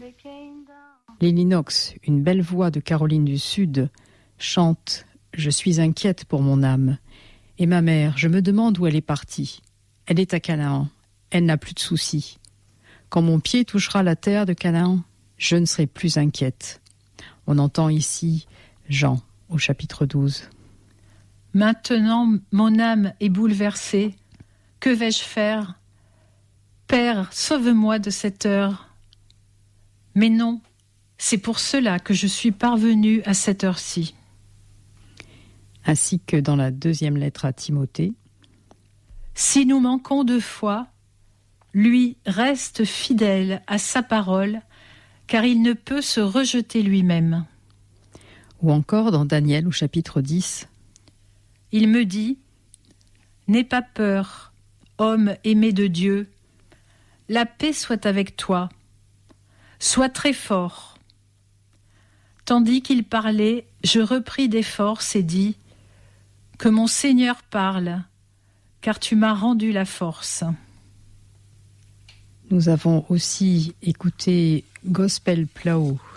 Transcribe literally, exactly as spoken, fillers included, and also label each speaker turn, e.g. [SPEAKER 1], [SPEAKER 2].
[SPEAKER 1] Lily Knox, une belle voix de Caroline du Sud, chante « Je suis inquiète pour mon âme. Et ma mère, je me demande où elle est partie. Elle est à Canaan. Elle n'a plus de soucis. Quand mon pied touchera la terre de Canaan, je ne serai plus inquiète. » On entend ici Jean au chapitre douze.
[SPEAKER 2] Maintenant, mon âme est bouleversée. Que vais-je faire ? Père, sauve-moi de cette heure. Mais non, c'est pour cela que je suis parvenue à cette heure-ci.
[SPEAKER 1] Ainsi que dans la deuxième lettre à Timothée.
[SPEAKER 2] Si nous manquons de foi, lui reste fidèle à sa parole, car il ne peut se rejeter lui-même.
[SPEAKER 1] Ou encore dans Daniel au chapitre dix.
[SPEAKER 2] Il me dit « N'aie pas peur, homme aimé de Dieu, la paix soit avec toi, sois très fort. » Tandis qu'il parlait, je repris des forces et dis « Que mon Seigneur parle, car tu m'as rendu la force. »
[SPEAKER 1] Nous avons aussi écouté Gospel Plow